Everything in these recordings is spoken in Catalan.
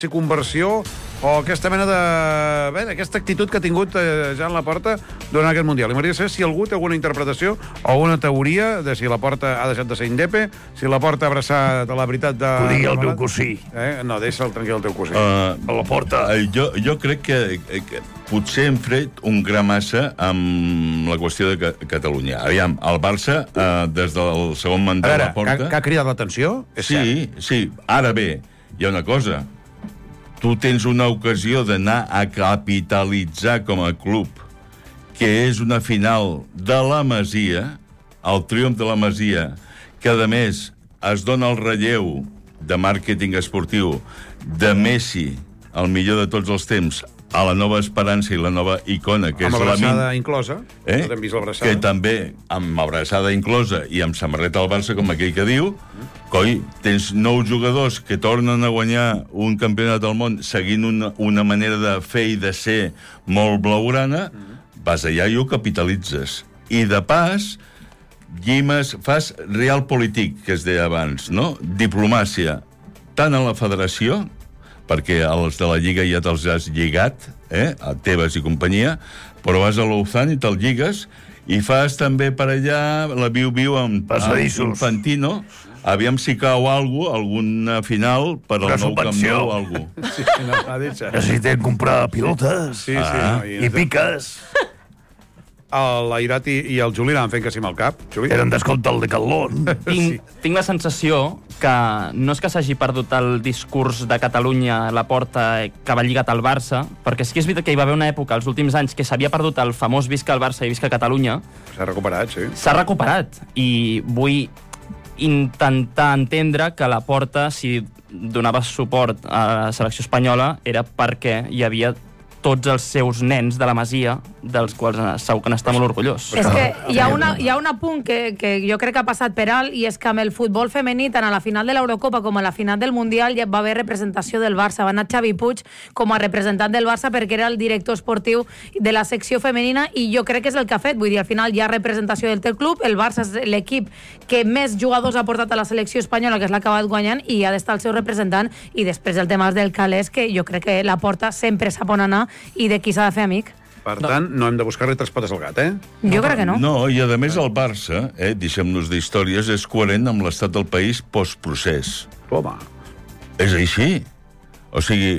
conversió o aquesta mena de... Bé, aquesta actitud que ha tingut Joan Laporta durant aquest Mundial. I m'hauria de saber si algú té alguna interpretació o alguna teoria de si Laporta ha deixat de ser indepe, si Laporta ha abraçat la veritat de... Ho digui el teu cosí. No, deixa'l tranquil el teu cosí. Laporta. Jo crec que potser hem fet un gra massa amb la qüestió de Catalunya. Aviam, el Barça, des del segon mandat de Laporta... Que ha cridat l'atenció? Sí. Ara bé, hi ha una cosa. Tu tens una ocasió d'anar a capitalitzar com a club, que és una final de la Masia, el triomf de la Masia, que, a més, es dona el relleu de màrqueting esportiu de Messi, el millor de tots els temps, a la nova esperança i la nova icona, que és la... Amb abraçada inclosa. Hem vist l'abraçada. Que també, amb abraçada inclosa i amb samarreta al Barça, com aquell que diu, coi, tens 9 jugadors que tornen a guanyar un campionat del món seguint una manera de fer i de ser molt blaugrana, vas allà i ho capitalitzes. I de pas, llimes, fas realpolitik, que es deia abans, no? Diplomàcia, tant a la federació, perquè els de la Lliga ja te'ls has lligat, a Tebas i companyia, però vas a l'Ouzan i te'l lligues, i fas també per allà la viu-viu amb Infantino, aviam si cau alguna final per al nou Camp Nou o algú. Necessitem comprar pilotes i piques. L'Airat i el Juli anaven fent que sí amb el cap. Eren descompte el Decathlon. Tinc la sensació que no és que s'hagi perdut el discurs de Catalunya a Laporta que va lligat al Barça, perquè sí que és veritat que hi va haver una època, els últims anys, que s'havia perdut el famós visca el Barça i visca Catalunya. S'ha recuperat, sí. S'ha recuperat, i vull intentar entendre que Laporta, si donava suport a la selecció espanyola, era perquè hi havia tots els seus nens de la Masia, dels quals segur que n'està molt orgullós. És que hi ha un apunt que jo crec que ha passat per alt, i és que amb el futbol femení, tant a la final de l'Eurocopa com a la final del Mundial, ja va haver representació del Barça. Va anar Xavi Puig com a representant del Barça perquè era el director esportiu de la secció femenina, i jo crec que és el que ha fet. Vull dir, al final hi ha representació del teu club, el Barça és l'equip que més jugadors ha portat a la selecció espanyola, que és l'ha acabat guanyant, i ha d'estar el seu representant. I després el tema del calés, que jo crec que Laporta sempre sap on anar i de qui s'ha de fer amic. Per tant, no hem de buscar-li tres potes al gat, Jo crec que no. No, i a més el Barça, deixem-nos d'històries, és coherent amb l'estat del país postprocés. Home. És així. O sigui,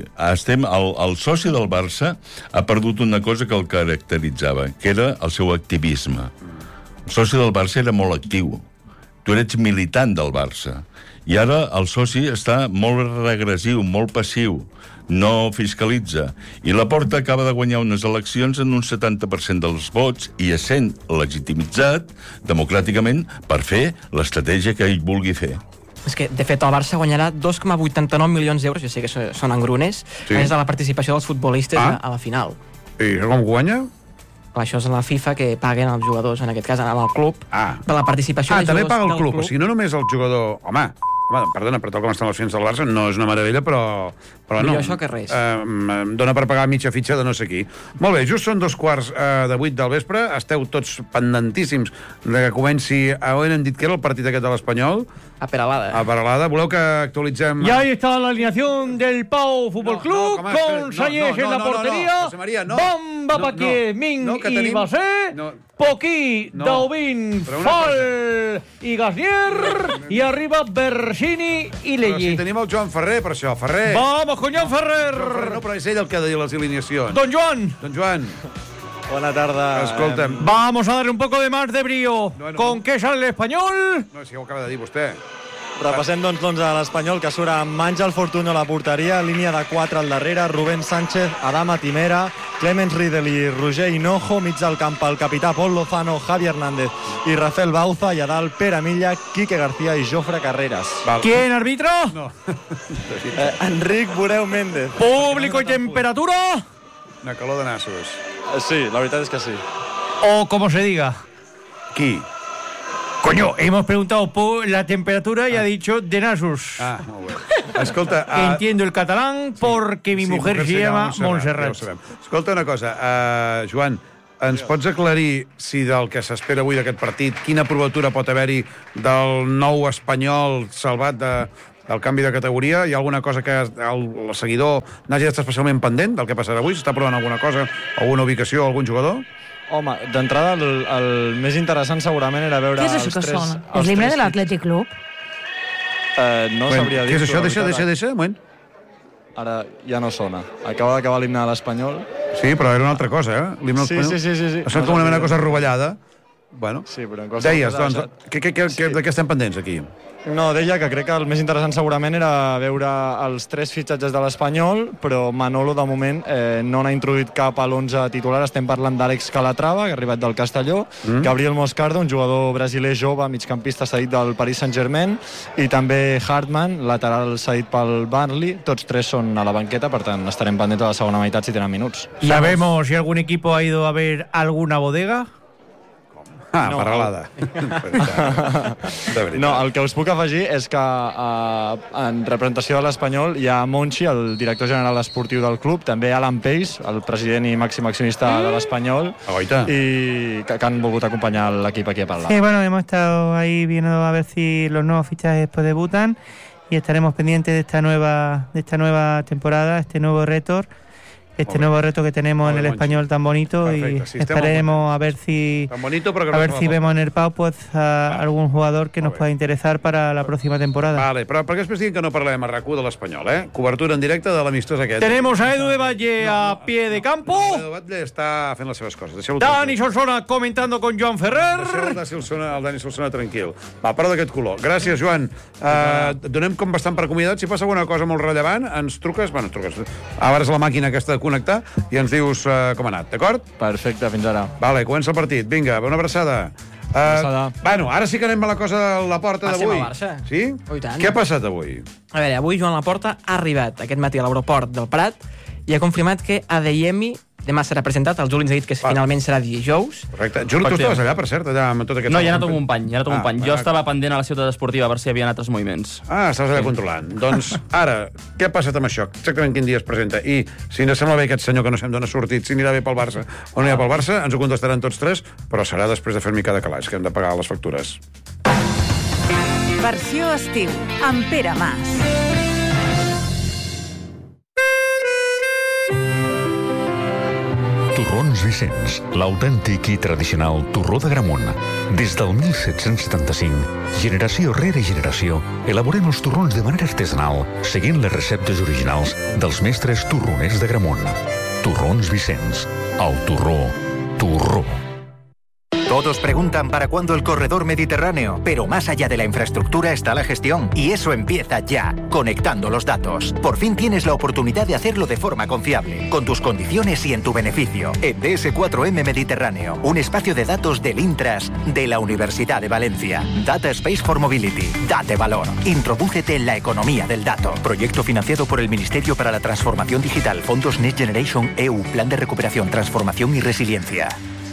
el soci del Barça ha perdut una cosa que el caracteritzava, que era el seu activisme. El soci del Barça era molt actiu. Tu eres militant del Barça. I ara el soci està molt regressiu, molt passiu, no fiscalitza. I Laporta acaba de guanyar unes eleccions en un 70% dels vots i essent legitimitzat democràticament per fer l'estratègia que ell vulgui fer. És que, de fet, el Barça guanyarà 2,89 milions d'euros, jo sé que són engrunes, és de la participació dels futbolistes a la final. I com guanya? Això és la FIFA, que paguen els jugadors, en aquest cas, al club, per la participació dels també jugadors paga el club. O sigui, no només el jugador... Home, perdona, per tal com estan les fins del Barça, no és una meravella, però no. Millor això que res. Dona per pagar mitja fitxa de no sé qui. Molt bé, just són 7:15 del vespre. Esteu tots pendentíssims de que comenci... On hem dit que era el partit aquest de l'Espanyol? A Peralada. A Peralada. Voleu que actualitzem... Y ahí está la alineación del Pau Fútbol Club, con Sayes en la portería, José María, no. Bamba Paquier, Min y Basé, Poquí, Daubín, Fall i Gasnier, i arriba Bersini i Però Leggi. si tenim el Joan Ferrer, per això. Ferrer. Vamos con Joan Ferrer. No, però és ell el que ha de dir les alineacions. Don Joan. Don Joan. Bona tarda. Escolta'm. Vamos a darle un poco de más de brío. ¿Con qué sale el español? No, si ho acaba de dir vostè. Repassem, doncs, l'11 de l'Espanyol, que surt amb Àngel Fortuño a la porteria, línia de 4 al darrere, Rubén Sánchez, Adama Timera, Clemens Riedel i Roger Hinojo, mig del camp el capità Pol Lozano, Javi Hernández i Rafael Bauza, i a dalt Pere Milla, Quique García i Jofre Carreras. ¿Quién arbitra? No. Enric Boreu Méndez. ¿Público y temperatura? Una calor de nassos. Sí, la veritat és que sí. O como se diga. Qui? Coño, hemos preguntado por la temperatura y ha dicho de Nasus. Molt bé. Escolta... Entiendo el catalán porque mi mujer se llama Montserrat. Ja escolta una cosa, Joan, ens pots aclarir si del que s'espera avui d'aquest partit, quina provatura pot haver-hi del nou Espanyol salvat de del canvi de categoria? Hi ha alguna cosa que el seguidor n'hagi d'estar especialment pendent del que passarà avui? S'està provant alguna cosa, alguna ubicació, algun jugador? Home, d'entrada, el més interessant segurament era veure... Què és això que sona? És l'himne de l'Atlètic Club? No sabria dir. Què és això? Deixa, un moment. Ara ja no sona. Acaba d'acabar l'himne de l'Espanyol. Sí, però era una altra cosa, eh? L'himne Sí. Això és com una mena de cosa rovellada. Bueno, sí, però en qualsevol deies, cas, doncs, de què estem pendents aquí? No, deia que crec que el més interessant segurament era veure els 3 fitxatges de l'Espanyol, però Manolo, de moment, no n'ha introduït cap a l'11 titular. Estem parlant d'Àlex Calatrava, que ha arribat del Castelló, Gabriel Moscardo, un jugador brasiler jove, migcampista cedit del Paris Saint-Germain, i també Hartmann, lateral cedit pel Burnley. Tots 3 són a la banqueta, per tant, estarem pendents de la segona meitat si tenen minuts. ¿Sabemos si algún equipo ha ido a ver alguna bodega? No, parralada. No, el que us puc afegir és que en representació de l'Espanyol hi ha Monchi, el director general esportiu del club, també Alan Pace, el president i màxim accionista de l'Espanyol, i que han volgut acompanyar l'equip aquí a parlar. Sí, bueno, hemos estado ahí viendo a ver si los nuevos fichajes pues debutan y estaremos pendientes de esta nueva temporada, este nuevo reto que tenemos en el Espanyol tan bonito. Perfecte, y esperemos a ver si vemos en el Pau pues algún jugador que nos pueda interesar para la próxima temporada. Vale, però per què després diuen que no parlem a RAC1 de l'Espanyol, Cobertura en directe de l'amistós aquest. Tenemos a Edu de Valle a pie de campo. Edu de Valle està fent les seves coses. Dani Solsona comentando con Joan Ferrer. Deixeu el Dani Solsona tranquil. Va, parla d'aquest color. Gràcies, Joan. Donem com bastant per acomiadat. Si passa alguna cosa molt rellevant, ens truques. Bueno, obres la màquina aquesta de connectar i ens dius com ha anat, d'acord? Perfecte, fins ara. Vale, comença el partit. Vinga, una abraçada. Bueno, ara sí que anem a la cosa de la porta d'avui. Passem al Barça. Sí? Oh, i tant. Què ha passat avui? A veure, avui Joan Laporta ha arribat aquest matí a l'aeroport del Prat i ha confirmat que Adeyemi demà serà presentat. El Juli ens ha dit que finalment serà dijous. Correcte. Juli, tu estaves allà, per cert, allà amb tot aquest... No, hi ha anat un company, Jo estava pendent a la ciutat esportiva a veure si hi havia altres moviments. Estaves allà controlant. Doncs ara, què ha passat amb això? Exactament quin dia es presenta? I si ens sembla bé aquest senyor que no sabem d'on ha sortit, si anirà bé pel Barça o no anirà pel Barça, ens ho contestaran tots 3, però serà després de fer-me cada calaix, que hem de pagar les factures. Versió estiu, amb Pere Mas. Torrons Vicenç, l'autèntic i tradicional torró de Gramunt. Des del 1775, generació rere generació, elaborem els torrons de manera artesanal, seguint les receptes originals dels mestres torroners de Gramunt. Torrons Vicenç, el torró. Todos preguntan para cuándo el corredor mediterráneo, pero más allá de la infraestructura está la gestión, y eso empieza ya, conectando los datos. Por fin tienes la oportunidad de hacerlo de forma confiable, con tus condiciones y en tu beneficio. En DS4M Mediterráneo, un espacio de datos del Intras de la Universidad de Valencia. Data Space for Mobility. Date valor. Introdúcete en la economía del dato. Proyecto financiado por el Ministerio para la Transformación Digital, Fondos Next Generation EU, Plan de Recuperación, Transformación y Resiliencia.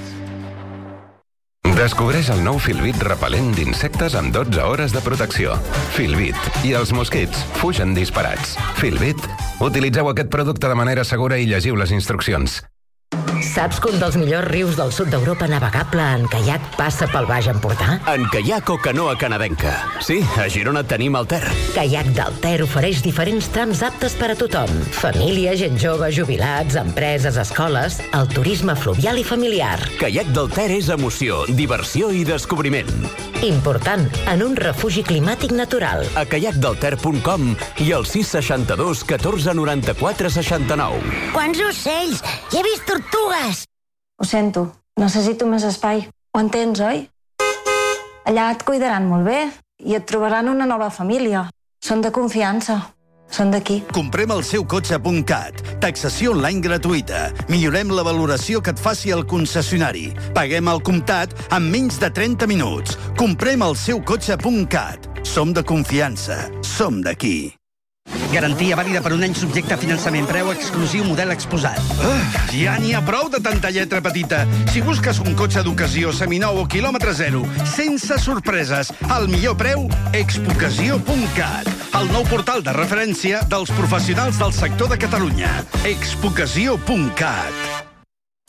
Descobreix el nou Filbit repel·lent d'insectes amb 12 hores de protecció. Filbit. I els mosquits fugen disparats. Filbit. Utilitzeu aquest producte de manera segura i llegiu les instruccions. Saps que un dels millors rius del sud d'Europa navegable en caiac passa pel Baix Empordà? En caiac o canoa canadenca. Sí, a Girona tenim el Ter. Caiac del Ter ofereix diferents trams aptes per a tothom. Família, gent jove, jubilats, empreses, escoles, el turisme fluvial i familiar. Caiac del Ter és emoció, diversió i descobriment. Important, en un refugi climàtic natural. A caiacdelter.com i al 662 14 94 69. Quants ocells! Hi he vist tortugues! Ho sento, necessito més espai. Ho entens, oi? Allà et cuidaran molt bé i et trobaran una nova família. Són de confiança. Són d'aquí. Comprem el seu cotxe.cat. Taxació online gratuïta. Millorem la valoració que et faci el concessionari. Paguem al comptat en menys de 30 minuts. Comprem el seu cotxe.cat. Som de confiança. Som d'aquí. Garantia vàlida per un any subjecte a finançament. Preu exclusiu, model exposat. Ja n'hi ha prou de tanta lletra petita. Si busques un cotxe d'ocasió seminou o quilòmetre zero, sense sorpreses, al millor preu, expocasió.cat. El nou portal de referència dels professionals del sector de Catalunya. expocasió.cat.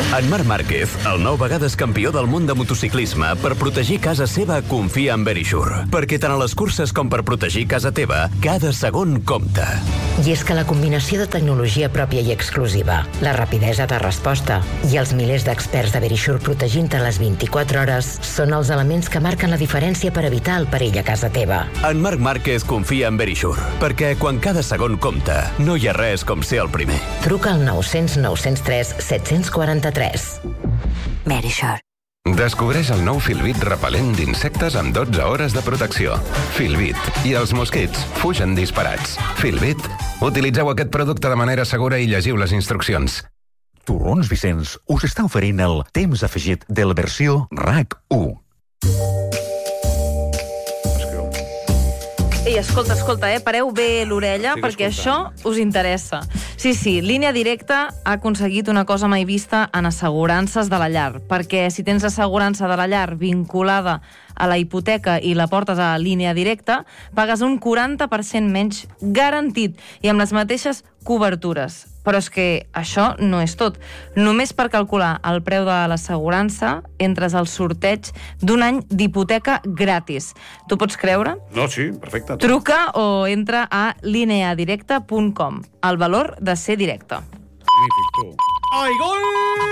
En Marc Márquez, el 9 vegades campió del món de motociclisme, per protegir casa seva confia en Verisure. Perquè tant a les curses com per protegir casa teva, cada segon compta. I és que la combinació de tecnologia pròpia i exclusiva, la rapidesa de resposta i els milers d'experts de Verisure protegint-te les 24 hores són els elements que marquen la diferència per evitar el perill a casa teva. En Marc Márquez confia en Verisure, perquè quan cada segon compta, no hi ha res com ser el primer. Truca al 900 903 743. Verisure. Descobreix el nou Filbit repel·lent d'insectes amb 12 hores de protecció. Filbit. I els mosquits fugen disparats. Filbit. Utilitzeu aquest producte de manera segura i llegiu les instruccions. Torrons Vicenç us està oferint el temps afegit de la versió RAC 1. Ei, escolta, pareu bé l'orella, perquè això us interessa. Sí, Línia Directa ha aconseguit una cosa mai vista en assegurances de la llar, perquè si tens assegurança de la llar vinculada a la hipoteca i la portes a Línia Directa, pagues un 40% menys garantit i amb les mateixes cobertures. Però és que això no és tot. Només per calcular el preu de l'assegurança entres al sorteig d'un any d'hipoteca gratis. Tu pots creure? No, sí, perfecte. Truca o entra a lineadirecta.com. El valor de ser directe. Magnífic, tu. Ai, gol!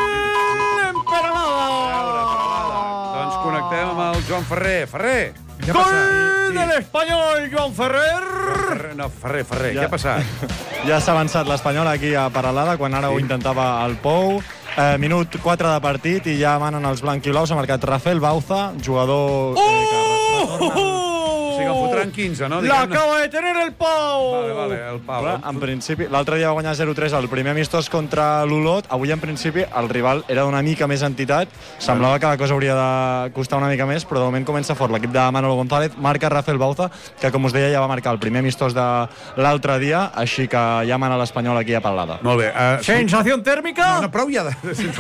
Emperalada! Doncs connectem amb el Joan Ferrer. Ferrer! Gol de l'Espanyol, Joan Ferrer! No, Ferrer, què ha passat? Ja s'ha avançat l'Espanyol aquí a Peralada, quan ara ho intentava el Pou. Minut 4 de partit i ja manen els blanquiblaus. Ha marcat Rafael Bauza, jugador que retorna... O sigui que en fotran 15, no? L'acaba de tener el Pau! Vale, el Pau. En principi, l'altre dia va guanyar 0-3 el primer amistós contra l'Olot. Avui, en principi, el rival era d'una mica més entitat. Semblava que la cosa hauria de costar una mica més, però de moment comença fort l'equip de Manolo González. Marca Rafael Bauza, que, com us deia, ja va marcar el primer amistós de l'altre dia, així que ja mana l'Espanyol aquí a Peralada. Molt bé. Sensació tèrmica? No, prou ja de...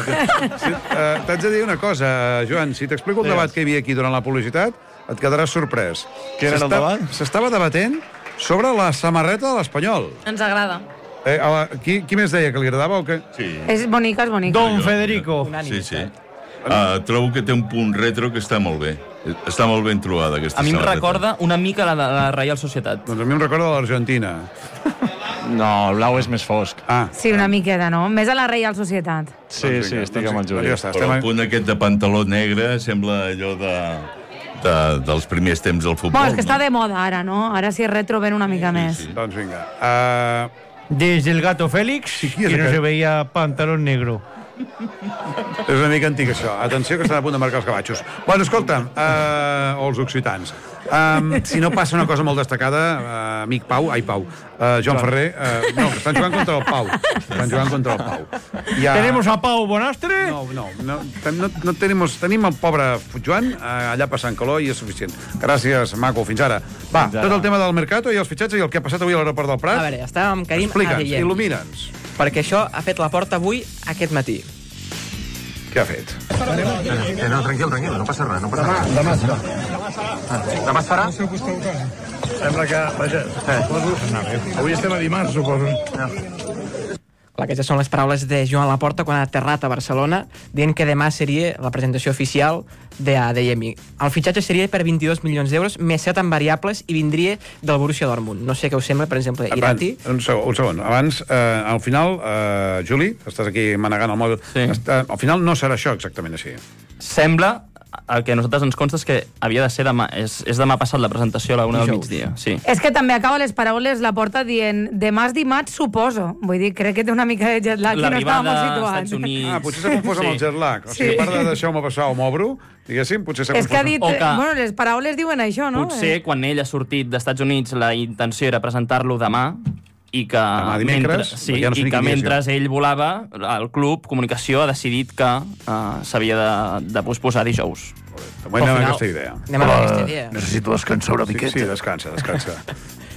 T'haig de dir una cosa, Joan. Si t'explico el debat que hi havia aquí durant la publicitat, et quedaràs sorprès. Quin era el debat? S'estava debatent sobre la samarreta de l'Espanyol. Ens agrada. Qui més deia que li agradava o què? Sí. És bonica, és bonica. Don Federico. Sí. Trobo que té un punt retro que està molt bé. Està molt ben trobada, aquesta samarreta. A mi em samarreta. recorda una mica la Reial Societat. Doncs a mi em recorda l'Argentina. No, el blau és més fosc. Sí, una miqueta, no? Més a la Reial Societat. Sí, estic amb el Juli. Però el punt aquest de pantaló negre sembla allò dels primers temps del futbol. Bueno, és que està de moda ara, no? Ara si és retro ven una mica més. Doncs vinga. Desde el gato Félix, que no se veía pantalón negro. És una mica antic, això. Atenció, que estan a punt de marcar els gavatxos. Bueno, escolta, o els occitans. Si no passa una cosa molt destacada, amic Pau, Joan Ferrer, no, que estan jugant contra el Pau. ¿Tenemos a Pau Bonastre? No tenim el pobre Joan allà passant calor i és suficient. Gràcies, maco, fins ara. Va, tot el tema del mercato i els fitxatges i el que ha passat avui a l'aeroport del Prat. A veure, estàvem amb Karim Explica'ns, il·lumina'ns. Perquè això ha fet la porta avui, aquest matí. Què ha fet? No, tranquil, no passa res, Demà es farà. Demà es farà? Sembla que... Vaja, avui estem a dimarts, suposo. Aquestes són les paraules de Joan Laporta quan ha aterrat a Barcelona, dient que demà seria la presentació oficial d'Adeyemi. El fitxatge seria per 22 milions d'euros, més 7 en variables, i vindria del Borussia Dortmund. No sé què us sembla, per exemple, Irati. Un segon. Abans, al final, Juli, estàs aquí manegant el mòbil, sí. Al final no serà això exactament així. Sembla, el que a nosaltres ens consta és que havia de ser demà, és demà passat la presentació a la 1 del migdia. Sí. És que també acaba les paraules la porta dient demà és dimarts, suposo. Vull dir, crec que té una mica de jet lag i no estava molt situat. Potser s'ha confós amb el jet lag. O sigui, a part de deixar-me passar o m'obro, diguéssim, potser s'ha confós. És que ha dit... Bueno, les paraules diuen això, no? Potser quan ell ha sortit d'Estats Units la intenció era presentar-lo demà i que mentre ell volava, el club, comunicació, ha decidit que s'havia de posposar dijous. Anem amb aquesta idea. Anem amb aquesta idea. Necessito descansar una miqueta. Sí, descansa.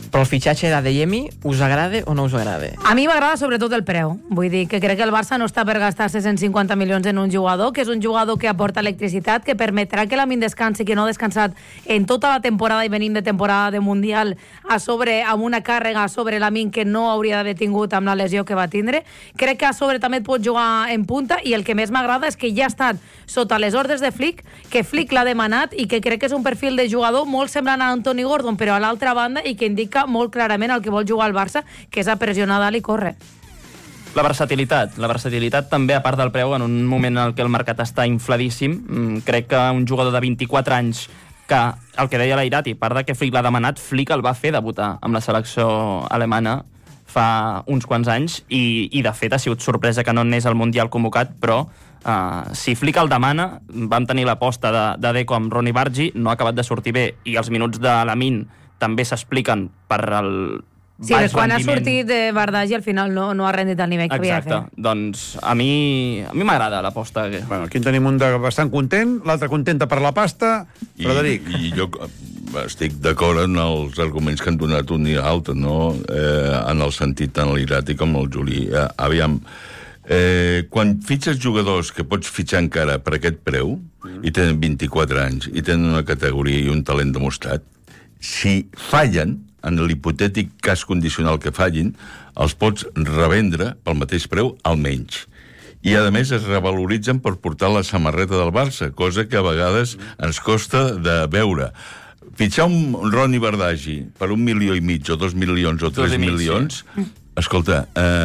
Però el fitxatge d'Adeyemi us agrada o no us agrada? A mi m'agrada sobretot el preu. Vull dir que crec que el Barça no està per gastar-se 150 milions en un jugador, que és un jugador que aporta electricitat, que permetrà que Lamine descansi, que no ha descansat en tota la temporada i venim de temporada de Mundial a sobre, amb una càrrega sobre Lamine que no hauria d'haver tingut amb la lesió que va tindre. Crec que a sobre també et pot jugar en punta i el que més m'agrada és que ja ha estat sota les ordres de Flick, que Flick l'ha demanat i que crec que és un perfil de jugador molt semblant a Anthony Gordon, però a l'altra banda, i que indica molt clarament el que vol jugar al Barça, que és a pressionar dalt i córrer. La versatilitat també, a part del preu, en un moment en què el mercat està infladíssim, crec que un jugador de 24 anys, que el que deia l'Airati, a part de que Flick l'ha demanat, Flick el va fer debutar amb la selecció alemana fa uns quants anys i de fet ha sigut sorpresa que no anés al Mundial convocat, però si Flick el demana, vam tenir l'aposta de Deco amb Ronny Bargi, no ha acabat de sortir bé, i els minuts de Lamine també s'expliquen per el sí, quan ha sortit de Bardagi al final no ha rendit al nivell que havia de fer. Exacte, doncs a mi m'agrada l'aposta. Bueno, aquí en tenim un de bastant content, l'altre contenta per la pasta. Frederic. I jo estic d'acord en els arguments que han donat un i l'altre, no? En el sentit tant l'Irati com el Juli. Aviam, quan fitxes jugadors que pots fitxar encara per aquest preu, i tenen 24 anys, i tenen una categoria i un talent demostrat, si fallen, en l'hipotètic cas condicional que fallin, els pots revendre pel mateix preu, almenys. I, a més, es revaloritzen per portar la samarreta del Barça, cosa que a vegades ens costa de veure. Fitxar un Ronny Bardagi per 1,5 milions o 2 milions o 3 milions, escolta,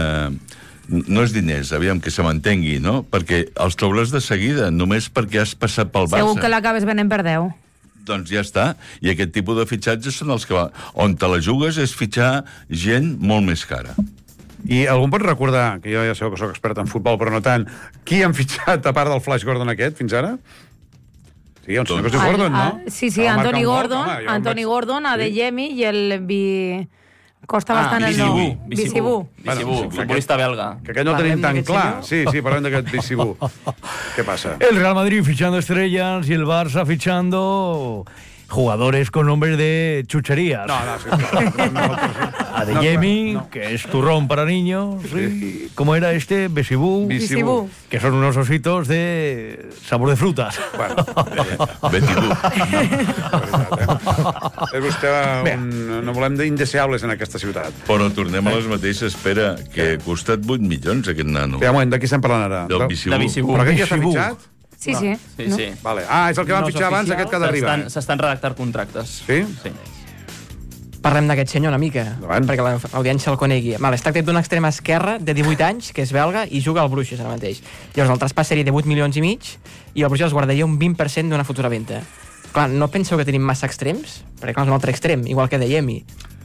no és diners, aviam que se m'entengui, no? Perquè els trobaràs de seguida, només perquè has passat pel Barça. Segur que l'acabes venent per 10. Doncs ja està. I aquest tipus de fitxatges són els que on te la jugues és fitxar gent molt més cara. I algú pot recordar, que jo ja sé que sóc expert en futbol, però no tant, qui han fitxat a part del Flash Gordon aquest, fins ara? Sí, un senyor que es diu Gordon, no? Sí, Anthony Gordon, Anthony Gordon, Adeyemi i el costa bastant el nom. Bicibú, futbolista belga. Que aquest no tenim tan clar. Sí, parlem d'aquest Bicibú. ¿Qué pasa? El Real Madrid fichando estrellas y el Barça fichando jugadores con nombres de chucherías. Adeyemi, que es turrón para niños. Sí. ¿Cómo era este? Bicibú. Que son unos ositos de sabor de frutas. Bueno, Bicibú. És vostè no volem d'indeseables en aquesta ciutat. Però tornem a les mateixes. Espera, que ha costat 8 milions aquest nano. Un moment, de qui estem parlant ara? Del Bicibú. Però aquest ja s'ha fitxat? Sí. Vale. És el que van fitxar abans, aquest que ha d'arribar. S'estan redactant contractes. Sí? Sí. Parlem d'aquest senyor una mica, perquè l'audiència el conegui. Es tracta d'un extrem esquerre de 18 anys, que és belga, i juga al Bruixes ara mateix. Llavors el traspàs seria de 8 milions i mig, i el Bruixes guardaria un 20% d'una futura venda. Clar, no penseu que tenim massa extrems? Perquè clar, és un altre extrem, igual que Adeyemi.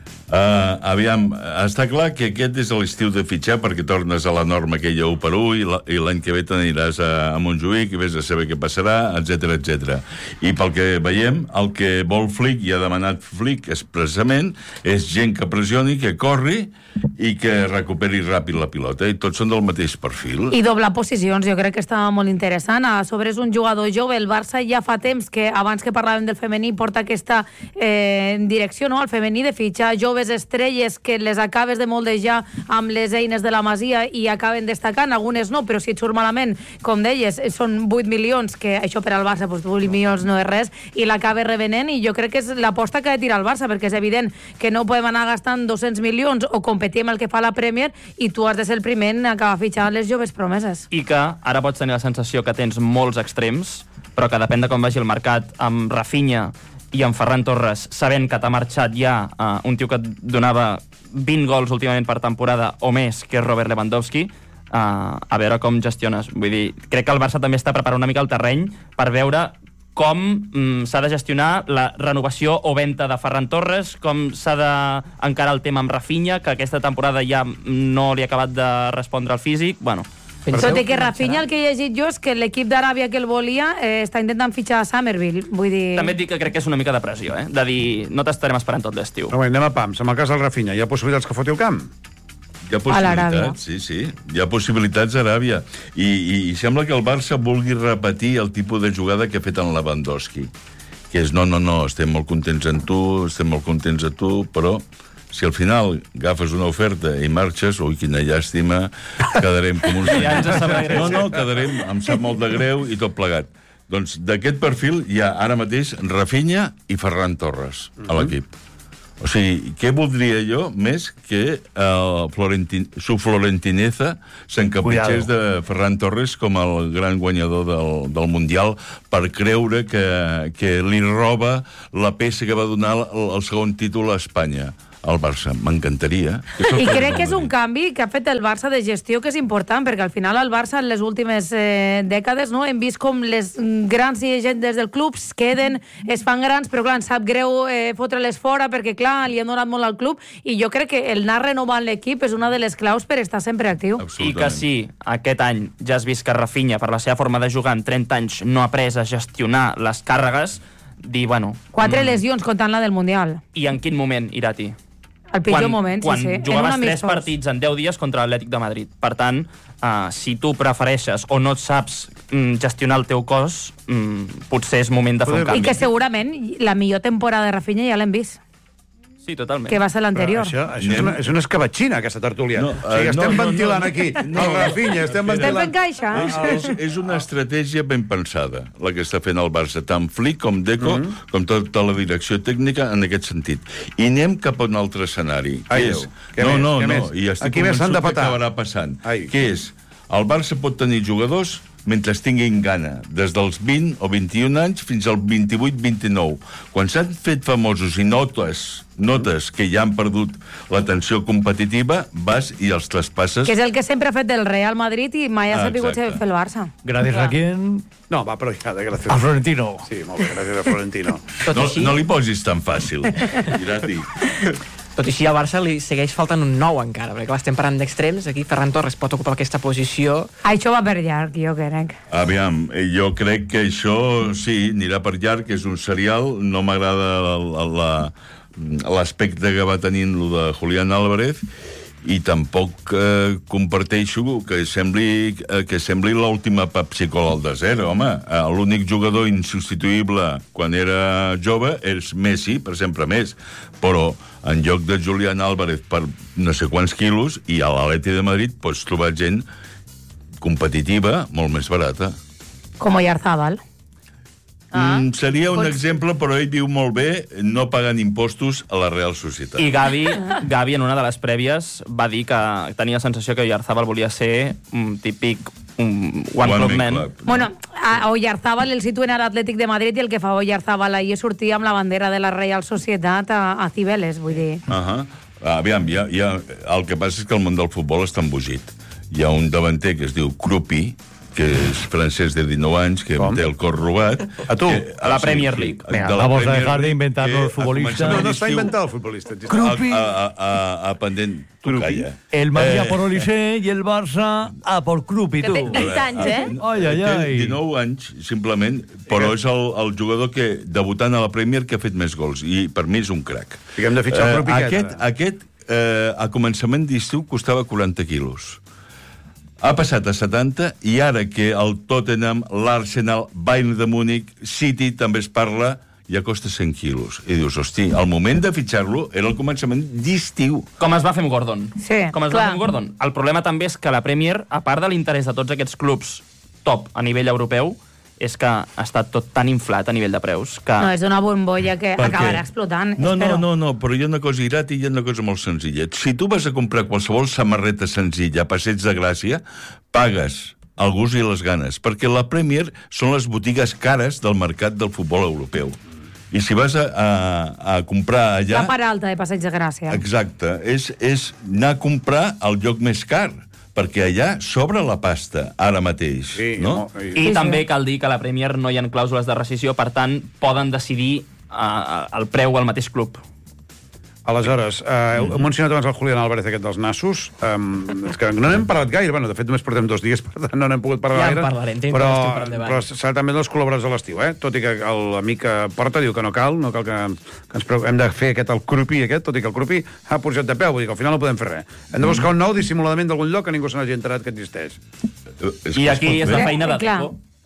Aviam, està clar que aquest és l'estiu de fitxar perquè tornes a la norma aquella 1 per 1 i l'any que ve t'aniràs a Montjuïc i vés a saber què passarà, etc. I pel que veiem, el que vol Flick i ha demanat Flick precisament és gent que pressioni, que corri i que recuperi ràpid la pilota, i tots són del mateix perfil. I doblar posicions, jo crec que està molt interessant. A sobre és un jugador jove, el Barça ja fa temps que, abans que parlàvem del femení, porta aquesta direcció, no?, al femení, de fitxar joves estrelles que les acabes de moldejar amb les eines de la Masia i acaben destacant, algunes no, però si et surt malament, com deies, són 8 milions, que això per al Barça, 8 milions no és res, i l'acabes revenent, i jo crec que és l'aposta que ha de tirar el Barça, perquè és evident que no podem anar gastant 200 milions o competir amb el que fa la Premier, i tu has de ser el primer en acabar fitxant les joves promeses. I que ara pots tenir la sensació que tens molts extrems, però que depèn de com vagi el mercat, amb Rafinha i amb Ferran Torres, sabent que t'ha marxat ja un tio que et donava 20 gols últimament per temporada o més, que és Robert Lewandowski, a veure com gestiones. Vull dir, crec que el Barça també està preparant una mica el terreny per veure com s'ha de gestionar la renovació o venda de Ferran Torres, com s'ha d'encarar el tema amb Rafinha, que aquesta temporada ja no li ha acabat de respondre al físic. Bueno, tot i que Rafinha, el que he llegit jo és que l'equip d'Aràbia que el volia està intentant fitxar a Somerville. Vull dir... També et dic que crec que és una mica de pressió, de dir, no t'estarem esperant tot l'estiu. Però anem a pams. En el cas del Rafinha, hi ha possibilitats que foti el camp? Hi ha possibilitats, sí. Hi ha possibilitats a Aràbia. I sembla que el Barça vulgui repetir el tipus de jugada que ha fet en Lewandowski. Que és, no, estem molt contents amb tu, però Si al final agafes una oferta i marxes, ui, quina llàstima, quedarem com uns... Ja ens sap greu. No, quedarem, em sap molt de greu i tot plegat. Doncs d'aquest perfil hi ha ara mateix Rafinha i Ferran Torres a l'equip. O sigui, què voldria jo més que su florentineza s'encapritxés de Ferran Torres com el gran guanyador del Mundial per creure que li roba la peça que va donar el segon títol a Espanya. Al Barça, m'encantaria. I crec que és un canvi que ha fet el Barça de gestió que és important, perquè al final el Barça en les últimes dècades hem vist com les grans llegendes del club es queden, es fan grans, però clar, ens sap greu fotre-les fora perquè clar, li han donat molt al club i jo crec que el anar renovant l'equip és una de les claus per estar sempre actiu. I que sí, aquest any ja has vist que Rafinha, per la seva forma de jugar en 30 anys, no ha après a gestionar les càrregues, dir, bueno... 4 lesions comptant la del Mundial. I en quin moment, Irati? El pitjor moment, sí. Quan jugaves 3 partits en 10 dies contra l'Atlètic de Madrid. Per tant, si tu prefereixes o no et saps gestionar el teu cos, potser és moment de fer un canvi. I que segurament la millor temporada de Rafinha ja l'hem vist. Sí, totalment. Que va ser l'anterior. Això és una escabatxina, aquesta tertúlia. O sigui, estem ventilant aquí. El Rafinha, estem ventilant... Estem fent caixa. És una estratègia ben pensada, la que està fent el Barça, tant Flick com Deco, com tota la direcció tècnica en aquest sentit. I anem cap a un altre escenari. No, i estic convençut que acabarà passant. Què és? El Barça pot tenir jugadors mentre tinguin gana, des dels 20 o 21 anys fins als 28-29. Quan s'han fet famosos i notes que ja han perdut l'atenció competitiva, vas i els traspasses... Que és el que sempre ha fet el Real Madrid i mai ha sabut fer el Barça. Gràcies a quién? No, va, però ja, gràcies. A Florentino. Sí, molt bé, gràcies a Florentino. No li posis tan fàcil. Irati. Tot i així, al Barça li segueix faltant un 9 encara, perquè estem parlant d'extrems, aquí Ferran Torres pot ocupar aquesta posició. Això va per llarg, jo crec. Aviam, jo crec que això sí, anirà per llarg, que és un serial, no m'agrada l'aspecte que va tenint lo de Julián Álvarez, i tampoc comparteixo que sembli l'última Pepsi-Cola al desert, home. L'únic jugador insubstituïble quan era jove és Messi, per sempre més, però en lloc de Julián Álvarez per no sé quants quilos, i a l'Atleti de Madrid pots trobar gent competitiva molt més barata. Com Oyarzábal. Seria un exemple, però ell diu molt bé, no pagant impostos a la Real Societat. I Gavi en una de les prèvies va dir que tenia la sensació que Oyarzábal volia ser un típic one club man. Bueno, a Oyarzábal el situen a l'Atlètic de Madrid i el que fa Oyarzábal ahir sortia amb la bandera de la Real Societat a Cibeles, vull dir. Aviam, el que passa és que el món del futbol està embogit. Hi ha un davanter que es diu Krupi, que és francès de 19 anys, que té el cor robat. A tu? A la Premier League. Vamos a dejar de inventar los futbolistas. No està inventat el futbolista. Krupi. A pendent, tu calla. El Madrid a por Olise i el Barça a por Krupi, tu. Que té 20 anys, Té 19 anys, simplement, però és el jugador que, debutant a la Premier, que ha fet més gols. I per mi és un crac. Fiquem de fitxar el Krupi. Aquest, a començament d'estiu, costava 40 quilos. Ha passat a 70 i ara que el Tottenham, l'Arsenal, Bayern de Múnich, City també es parla, ja costa 100 quilos. I dius, hosti, el moment de fitxar-lo era el començament d'estiu. Com es va fer amb Gordon. Sí, Com es va fer amb Gordon. El problema també és que la Premier, a part de l'interès de tots aquests clubs top a nivell europeu, és que ha estat tot tan inflat a nivell de preus que... No, és una bombolla que acabarà explotant. No, però hi ha una cosa Irati i hi ha una cosa molt senzilla. Si tu vas a comprar qualsevol samarreta senzilla a Passeig de Gràcia, pagues el gust i les ganes, perquè la Premier són les botigues cares del mercat del futbol europeu. I si vas a comprar allà... La part alta de Passeig de Gràcia. Exacte. És anar a comprar al lloc més car, perquè allà s'obre la pasta, ara mateix. Sí, no? I també cal dir que a la Premier no hi ha clàusules de rescissió, per tant, poden decidir el preu al mateix club. Aleshores, heu mencionat abans el Julián Álvarez, aquest dels nassos. És que no n'hem parlat gaire. Bueno, de fet, només portem 2 dies, per tant, no n'hem pogut parlar gaire. Ja en parlarem, però serà també dels col·laborats de l'estiu, tot i que l'amic Porta diu que no cal que hem de fer el Krupi aquest, tot i que el Krupi ha pujat de peu, vull dir que al final no podem fer res. Hem de buscar un nou dissimuladament d'algun lloc que ningú se n'hagi enterat que existeix. I aquí és la feina de Deco.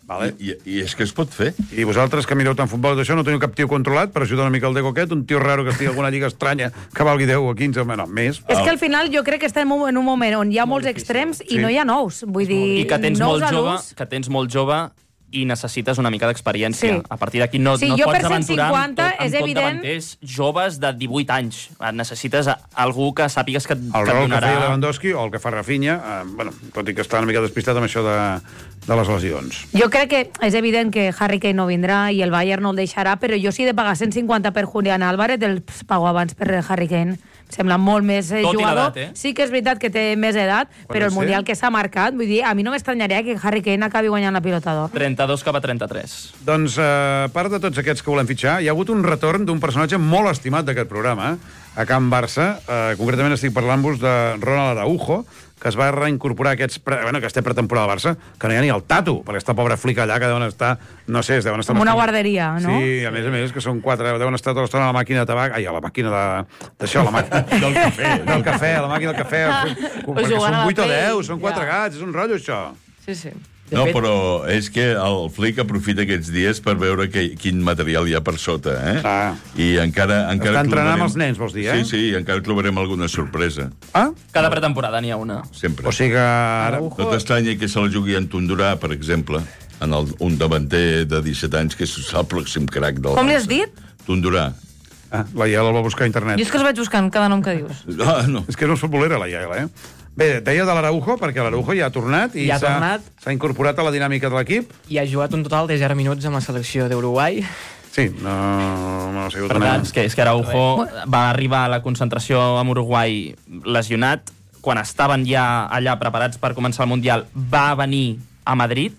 I és que es pot fer. I vosaltres que mireu tant futbol d'això no teniu cap tio controlat per ajudar una mica el Deco aquest, un tio raro que estigui alguna lliga estranya que valgui 10 o 15, no, més. És que al final jo crec que estem en un moment on hi ha molts extrems i no hi ha nous. Vull dir, I que tens nous molt jove i necessites una mica d'experiència. A partir d'aquí no et pots aventurar amb tot davanters joves de 18 anys. Necessites algú que sàpigues que et donarà... El rol que feia Lewandowski o el que fa Rafinha, tot i que està una mica despistat amb això de les lesions. Jo crec que és evident que Harry Kane no vindrà i el Bayern no el deixarà, però jo si he de pagar 150 per Julián Álvarez, el pago abans per Harry Kane. Sembla molt més jugador. Sí que és veritat que té més edat, però el Mundial que s'ha marcat, vull dir, a mi no m'estranyaria que Harry Kane acabi guanyant la Pilota d'Or. 32 cap a 33. Doncs, a part de tots aquests que volem fitxar, hi ha hagut un retorn d'un personatge molt estimat d'aquest programa, a Can Barça. Concretament estic parlant-vos de Ronald Araujo, que es va reincorporar que té pretemporada al Barça, que no hi ha ni el Tatu, perquè està pobre flic allà, que deuen estar, no sé, deuen estar... Com una guarderia, no? Sí, a més, que són 4, deuen estar tota l'estona a la màquina de tabac, a la màquina d'això, la màquina del cafè, a la màquina del cafè, perquè són 8 o 10, són 4 gats, és un rotllo, això. Sí. No, però és que el Flick aprofita aquests dies per veure quin material hi ha per sota, I encara està entrenant amb els nens, vols dir, Sí, encara trobarem alguna sorpresa. Cada pretemporada n'hi ha una. Sempre. O sigui que ara... No t'estranya que se la jugui en Tondurà, per exemple, un davanter de 17 anys que és el pròxim crac del Barça. Com li has dit? Tondurà. La Yael el va buscar a internet. Jo és que els vaig buscant cada nom que dius. No. És que no és futbolera, la Yael, Bé, deia de l'Araujo, perquè l'Araujo ja ha tornat i s'ha incorporat a la dinàmica de l'equip. I ha jugat un total de 0 minuts amb la selecció d'Uruguai. Sí, no ha sigut una... És que Araujo va arribar a la concentració amb Uruguai lesionat. Quan estaven ja allà preparats per començar el Mundial, va venir a Madrid.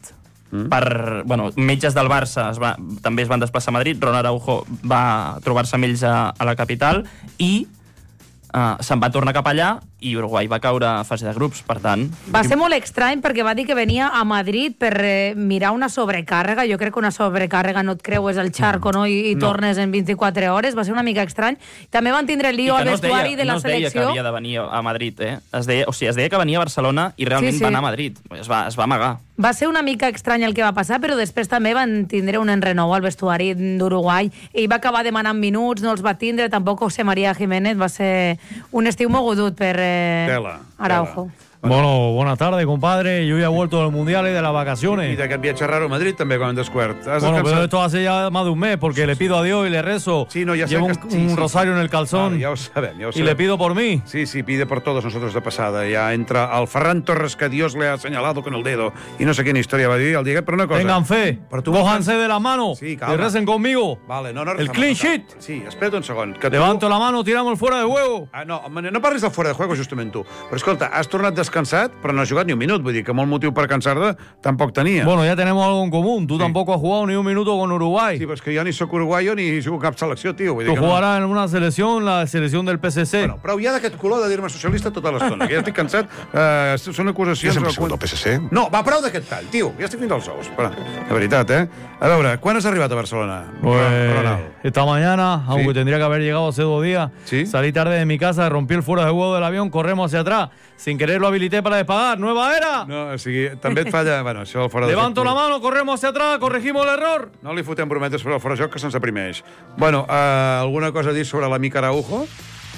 Metges del Barça també es van desplaçar a Madrid. Ronald Araujo va trobar-se amb ells a la capital i se'n va tornar cap allà i Uruguai va caure a fase de grups, per tant... Va ser molt estrany perquè va dir que venia a Madrid per mirar una sobrecàrrega. Jo crec que una sobrecàrrega no et creues el xarco, no? I tornes en 24 hores. Va ser una mica estrany. També van tindre el lío al vestuari de la selecció. No es deia que havia de venir a Madrid, Es deia que venia a Barcelona i realment va anar a Madrid. Es va amagar. Va ser una mica estrany el que va passar, però després també van tindre un enrenou al vestuari d'Uruguai. Ell va acabar demanant minuts, no els va tindre, tampoc José María Jiménez. Va ser un estiu mogudut per Araujo. Bueno, buenas tardes, compadre. Yo ya he vuelto del Mundial y de las vacaciones. Y de aquest viatge raro a Madrid també, quan hem descobert. Bueno, pero esto hace ya más de un mes, porque le pido a Dios y le rezo. Sí, no, ya llevo un rosario en el calzón. Ya lo sabem. Y le pido por mí. Sí, pide por todos nosotros de pasada. Ya entra el Ferran Torres, que Dios le ha señalado con el dedo. Y no sé quina història va dir el dia, però una cosa... Tengan fe, cójanse de la mano y recen conmigo. Vale, el clean sheet. Sí, espera't un segon. Levanto la mano, tiramos el fuera de juego. No parlis del fuera de juego, justament tu. Però escolta, has tornat descansat, però no has jugat ni un minut. Vull dir que molt motiu per cansar-te tampoc tenia. Bueno, ya tenemos algo en común. Tú tampoco has jugado ni un minuto con Uruguay. Sí, però és que jo ni soc uruguayo ni jugo cap selecció, tio. Tú jugaràs en una selección, la selección del PSC. Bueno, prou ja d'aquest color de dir-me socialista tota l'estona, que ja estic cansat. Són acusacions... Ja sempre has sigut del PSC? No, va, prou d'aquest tall, tio. Ja estic fins als ous. De veritat, A veure, quan has arribat a Barcelona? Esta mañana, aunque tendría que haber llegado hace 2 días, salí tarde de mi casa, rompí el fuera de juego del avión, corremos hacia atrás. Sin querer lo habilité para despagar. ¡Nueva era! No, o sigui, també et falla... Bueno, això del fora de Levanto la mano, corremos hacia atrás, corregimos el error. No li fotem brometes sobre el fora de joc, que se'ns aprimeix. Bueno, alguna cosa a dir sobre l'amic Araujo?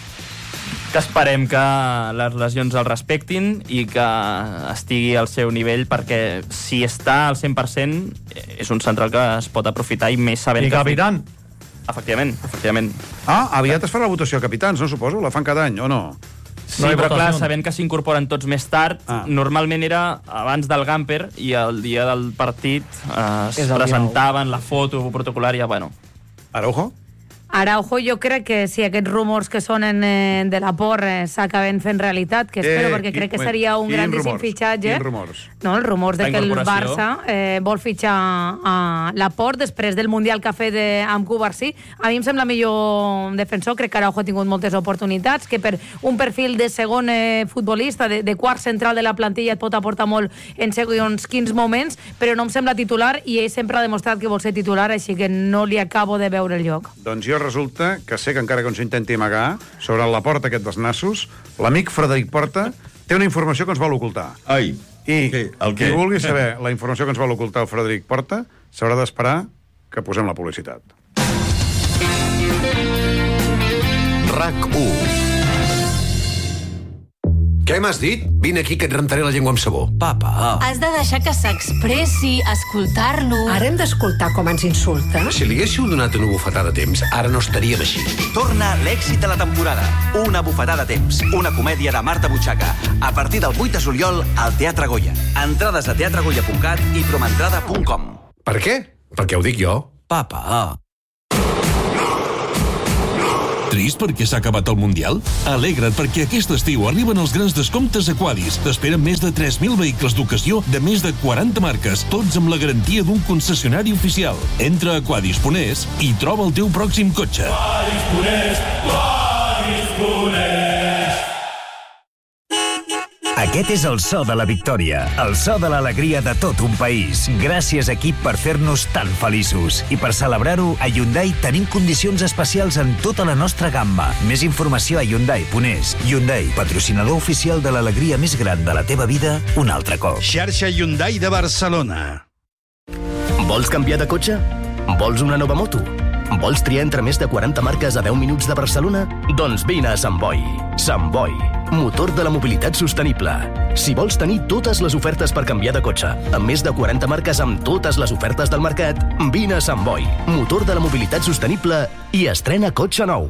Que esperem que les lesions el respectin i que estigui al seu nivell, perquè si està al 100% és un central que es pot aprofitar i més sabent... I capitán. Efectivament. Aviat es farà la votació a capitans, no suposo? La fan cada any, o no? Sí, però clar, sabent que s'incorporen tots més tard, normalment era abans del Gamper i el dia del partit es presentaven la foto protocolària, bueno. Araujo? Araujo, jo crec que si aquests rumors que sonen de la por s'acaben fent realitat, que espero, perquè crec que seria un grandíssim fitxatge. Quins rumors? No, els rumors de que el Barça vol fitxar a Laporte després del Mundial que ha fet amb Cubarsí. A mi em sembla millor defensor, crec que Araujo ha tingut moltes oportunitats, que per un perfil de segon futbolista, de quart central de la plantilla et pot aportar molt en segons quins moments, però no em sembla titular i ell sempre ha demostrat que vol ser titular, així que no li acabo de veure el lloc. Doncs jo resulta que sé que encara que ens intenti amagar sobre la porta aquest dels nassos, l'amic Frederic Porta té una informació que ens vol ocultar. Ai. I qui vulgui saber la informació que ens vol ocultar el Frederic Porta s'haurà d'esperar que posem la publicitat. RAC1. Què m'has dit? Vine aquí que et rentaré la llengua amb sabó. Papa. Has de deixar que s'expressi, escoltar-lo. Ara hem d'escoltar com ens insulta? Si li haguéssiu donat una bufetada a temps, ara no estaríem així. Torna l'èxit de la temporada. Una bufetada a temps. Una comèdia de Marta Butxaca. A partir del 8 de juliol al Teatre Goya. Entrades a teatregoya.cat i promentrada.com. Per què? Perquè ho dic jo. Papa. Trist perquè s'ha acabat el Mundial? Alegra't perquè aquest estiu arriben els grans descomptes Aquadis. T'esperen més de 3.000 vehicles d'ocasió de més de 40 marques, tots amb la garantia d'un concessionari oficial. Entra a aquadis.es i troba el teu pròxim cotxe. Aquest és el so de la victòria, el so de l'alegria de tot un país. Gràcies, equip, per fer-nos tan feliços. I per celebrar-ho, a Hyundai tenim condicions especials en tota la nostra gamma. Més informació a Hyundai.es. Hyundai, patrocinador oficial de l'alegria més gran de la teva vida, un altre cop. Xarxa Hyundai de Barcelona. Vols canviar de cotxe? Vols una nova moto? Vols triar entre més de 40 marques a 10 minuts de Barcelona? Doncs vine a Sant Boi. Sant Boi, motor de la mobilitat sostenible. Si vols tenir totes les ofertes per canviar de cotxe, amb més de 40 marques amb totes les ofertes del mercat, vine a Sant Boi, motor de la mobilitat sostenible i estrena cotxe nou.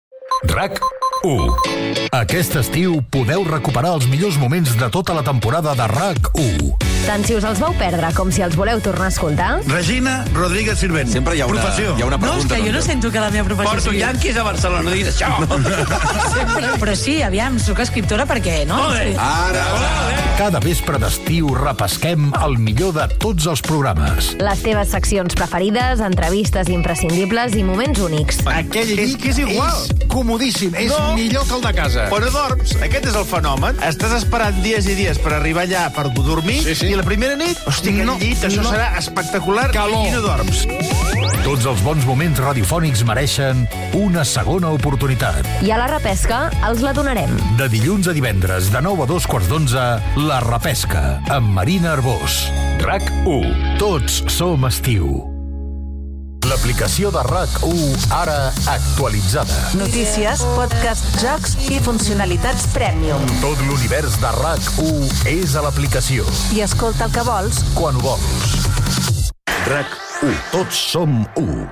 RAC1. Aquest estiu podeu recuperar els millors moments de tota la temporada de RAC1. Tant si us els vau perdre com si els voleu tornar a escoltar. Regina Rodríguez Sirvent. Sempre hi ha una No, és que jo no sento que la meva professió Porto Yankees a Barcelona, no diguis això. Però sí, aviam, soc escriptora perquè, no? Ara. Cada vespre d'estiu repesquem el millor de tots els programes. Les teves seccions preferides, entrevistes imprescindibles i moments únics. Aquell llit és igual. És comodíssim, és millor que el de casa. Però no dorms, aquest és el fenomen. Estàs esperant dies i dies per arribar allà per dormir, i la primera nit, hosti, aquell llit, això serà espectacular, i no dorms. Tots els bons moments radiofònics mereixen una segona oportunitat. I a la repesca els la donarem. De dilluns a divendres, de 9 a 2:45, La Repesca, amb Marina Arbós. RAC1. Tots som estiu. L'aplicació de RAC1, ara actualitzada. Notícies, podcast, jocs i funcionalitats Premium. Tot l'univers de RAC1 és a l'aplicació. I escolta el que vols quan ho vols. RAC1. Tots som u.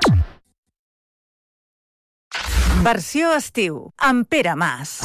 Versió estiu, amb Pere Mas.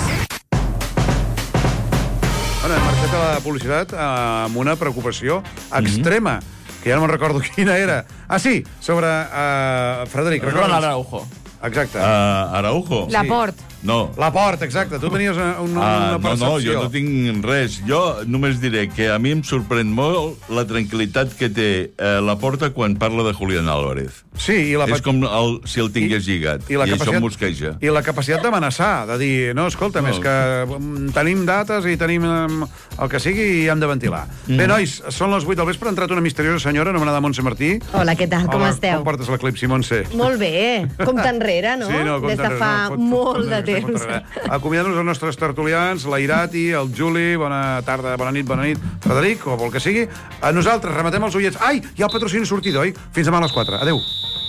Bueno, hem marxat a la publicitat amb una preocupació extrema, que ja no me'n recordo quina era. Ah, sí, sobre Frederic. Ronald Araujo. Exacte. Araujo? Laport. No. Laport, exacte. Tu tenies una percepció. No, jo no tinc res. Jo només diré que a mi em sorprèn molt la tranquil·litat que té Laporta quan parla de Julián Álvarez. Sí, és com si el tingués lligat. I això em mosqueja. I la capacitat d'amenaçar, de dir, no, escolta'm, és que tenim dates i tenim el que sigui i hem de ventilar. Bé, nois, són les 8 del vespre, ha entrat una misteriosa senyora anomenada Montse Martí. Hola, què tal? Com esteu? Com portes l'eclipsi, Montse? Molt bé. Compte enrere, no? Sí, no, des de fa molt de temps. Acomiadant-nos als nostres tertulians, la Irati, el Juli, bona tarda, bona nit, Frederic, o el que sigui. A nosaltres rematem els ullets. Ai, hi ha el patrocini sortida, oi? Fins demà a les 4. Adéu.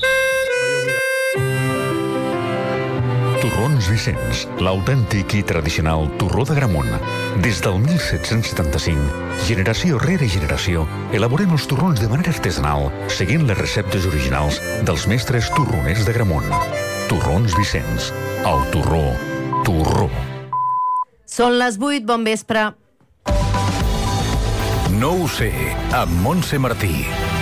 Torrons Vicenç, l'autèntic i tradicional torró de Gramunt. Des del 1775, generació rere generació, elaborem els torrons de manera artesanal, seguint les receptes originals dels mestres torroners de Gramunt. Torrons Vicenç, el torró. Són les 8, bon vespre. No ho sé, amb Montse Martí.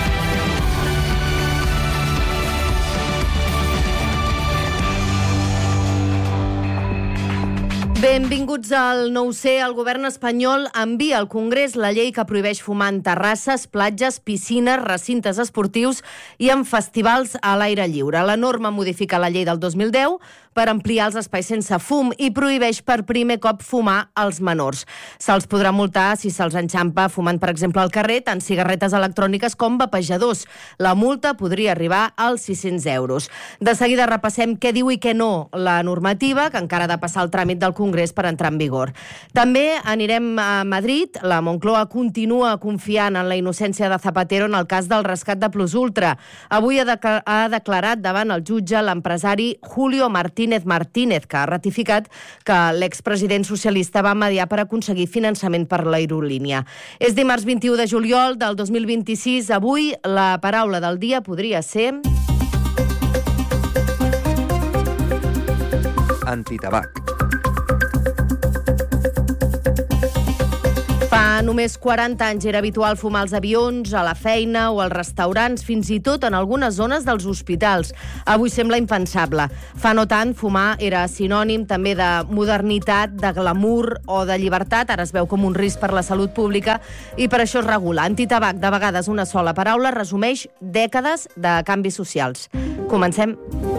Benvinguts al No ho sé. El govern espanyol envia al Congrés la llei que prohibeix fumar en terrasses, platges, piscines, recintes esportius i en festivals a l'aire lliure. La norma modifica la llei del 2010 per ampliar els espais sense fum i prohibeix per primer cop fumar als menors. Se'ls podrà multar si se'ls enxampa fumant, per exemple, al carrer, tant cigarretes electròniques com vapejadors. La multa podria arribar als 600 euros. De seguida repassem què diu i què no la normativa, que encara ha de passar el tràmit del Congrés Congrés per entrar en vigor. També anirem a Madrid. La Moncloa continua confiant en la innocència de Zapatero en el cas del rescat de Plus Ultra. Avui ha declarat davant el jutge l'empresari Julio Martínez Martínez, que ha ratificat que l'expresident socialista va mediar per aconseguir finançament per l'aerolínia. És dimarts 21 de juliol del 2026. Avui la paraula del dia podria ser... antitabac. Fa només 40 anys era habitual fumar als avions, a la feina o als restaurants, fins i tot en algunes zones dels hospitals. Avui sembla impensable. Fa no tant, fumar era sinònim també de modernitat, de glamour o de llibertat. Ara es veu com un risc per la salut pública i per això es regula. Antitabac, de vegades una sola paraula, resumeix dècades de canvis socials. Comencem.